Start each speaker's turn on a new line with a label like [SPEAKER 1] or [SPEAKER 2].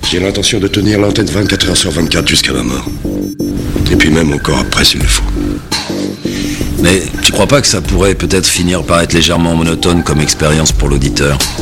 [SPEAKER 1] J'ai l'intention de tenir l'antenne 24 heures sur 24 jusqu'à ma mort. Et puis même encore après s'il le faut.
[SPEAKER 2] Mais tu crois pas que ça pourrait peut-être finir par être légèrement monotone comme expérience pour l'auditeur ?